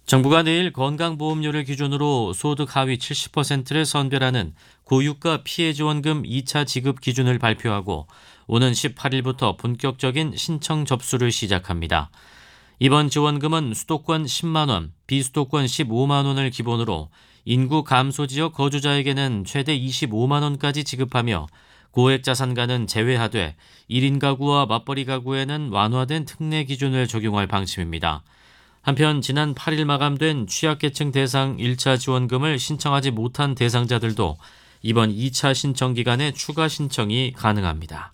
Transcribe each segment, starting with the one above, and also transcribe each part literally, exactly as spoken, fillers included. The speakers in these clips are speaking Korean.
정부가 내일 건강보험료를 기준으로 소득 하위 칠십 퍼센트를 선별하는 고유가 피해지원금 이 차 지급 기준을 발표하고 오는 십팔 일부터 본격적인 신청 접수를 시작합니다. 이번 지원금은 수도권 십만 원, 비수도권 십오만 원을 기본으로 인구 감소 지역 거주자에게는 최대 이십오만 원까지 지급하며 고액 자산가는 제외하되 일 인 가구와 맞벌이 가구에는 완화된 특례 기준을 적용할 방침입니다. 한편 지난 팔 일 마감된 취약계층 대상 일 차 지원금을 신청하지 못한 대상자들도 이번 이 차 신청 기간에 추가 신청이 가능합니다.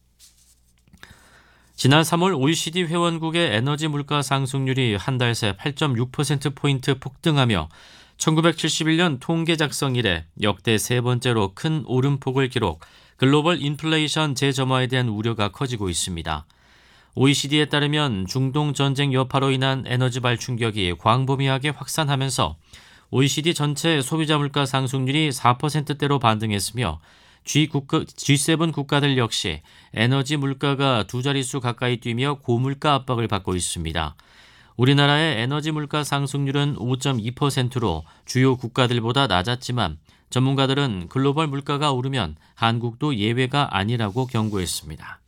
지난 삼월 오이시디 회원국의 에너지 물가 상승률이 한 달 새 팔 점 육 퍼센트포인트 폭등하며 천구백칠십일 년 통계 작성 이래 역대 세 번째로 큰 오름폭을 기록, 글로벌 인플레이션 재점화에 대한 우려가 커지고 있습니다. 오이시디에 따르면 중동 전쟁 여파로 인한 에너지 발 충격이 광범위하게 확산하면서 오이시디 전체 소비자 물가 상승률이 사 퍼센트대로 반등했으며 지 국가, 지 세븐 국가들 역시 에너지 물가가 두 자릿수 가까이 뛰며 고물가 압박을 받고 있습니다. 우리나라의 에너지 물가 상승률은 오 점 이 퍼센트로 주요 국가들보다 낮았지만 전문가들은 글로벌 물가가 오르면 한국도 예외가 아니라고 경고했습니다.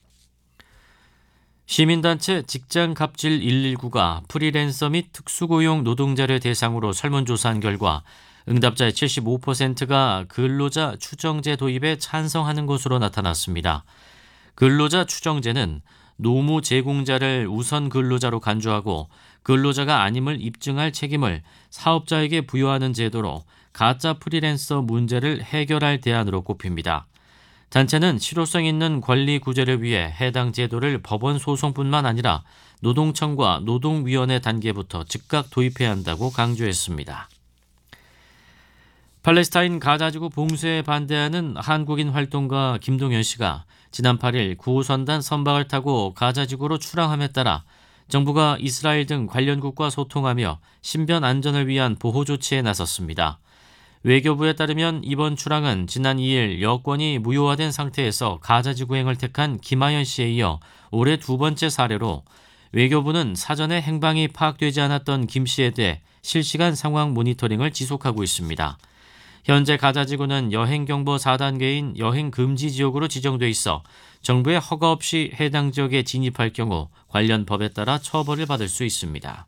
시민단체 직장갑질 일일구가 프리랜서 및 특수고용 노동자를 대상으로 설문조사한 결과 응답자의 칠십오 퍼센트가 근로자 추정제 도입에 찬성하는 것으로 나타났습니다. 근로자 추정제는 노무 제공자를 우선 근로자로 간주하고 근로자가 아님을 입증할 책임을 사업자에게 부여하는 제도로 가짜 프리랜서 문제를 해결할 대안으로 꼽힙니다. 단체는 실효성 있는 권리 구제를 위해 해당 제도를 법원 소송뿐만 아니라 노동청과 노동위원회 단계부터 즉각 도입해야 한다고 강조했습니다. 팔레스타인 가자지구 봉쇄에 반대하는 한국인 활동가 김동현 씨가 지난 팔 일 구 호선단 선박을 타고 가자지구로 출항함에 따라 정부가 이스라엘 등 관련국과 소통하며 신변 안전을 위한 보호 조치에 나섰습니다. 외교부에 따르면 이번 출항은 지난 이 일 여권이 무효화된 상태에서 가자지구행을 택한 김하연 씨에 이어 올해 두 번째 사례로 외교부는 사전에 행방이 파악되지 않았던 김 씨에 대해 실시간 상황 모니터링을 지속하고 있습니다. 현재 가자지구는 여행경보 사 단계인 여행금지 지역으로 지정돼 있어 정부의 허가 없이 해당 지역에 진입할 경우 관련 법에 따라 처벌을 받을 수 있습니다.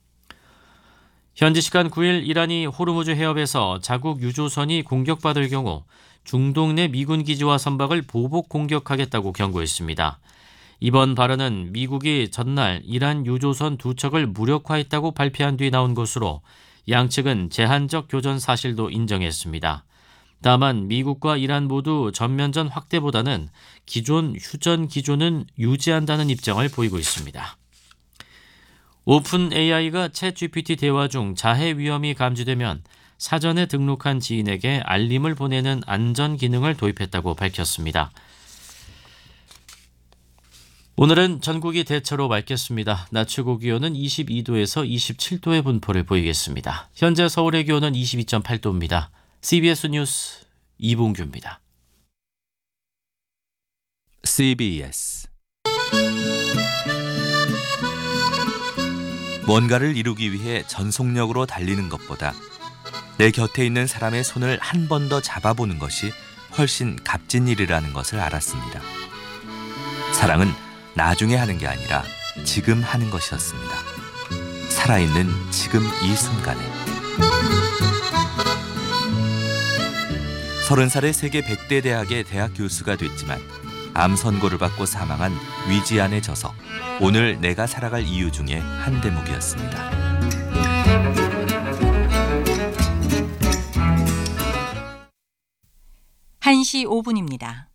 현지 시간 구 일 이란이 호르무즈 해협에서 자국 유조선이 공격받을 경우 중동 내 미군 기지와 선박을 보복 공격하겠다고 경고했습니다. 이번 발언은 미국이 전날 이란 유조선 두 척을 무력화했다고 발표한 뒤 나온 것으로 양측은 제한적 교전 사실도 인정했습니다. 다만 미국과 이란 모두 전면전 확대보다는 기존 휴전 기조는 유지한다는 입장을 보이고 있습니다. 오픈 에이아이가 챗 지피티 대화 중 자해 위험이 감지되면 사전에 등록한 지인에게 알림을 보내는 안전 기능을 도입했다고 밝혔습니다. 오늘은 전국이 대체로 맑겠습니다. 낮 최고 기온은 이십이 도에서 이십칠 도의 분포를 보이겠습니다. 현재 서울의 기온은 이십이 점 팔 도입니다. 씨비에스 뉴스 이봉규입니다. 씨비에스 뭔가를 이루기 위해 전속력으로 달리는 것보다 내 곁에 있는 사람의 손을 한 번 더 잡아보는 것이 훨씬 값진 일이라는 것을 알았습니다. 사랑은 나중에 하는 게 아니라 지금 하는 것이었습니다. 살아있는 지금 이 순간에. 서른 살에 세계 백 대 대학의 대학 교수가 됐지만 암 선고를 받고 사망한 위지안에 져서 오늘 내가 살아갈 이유 중에 한 대목이었습니다. 한 시 오 분입니다.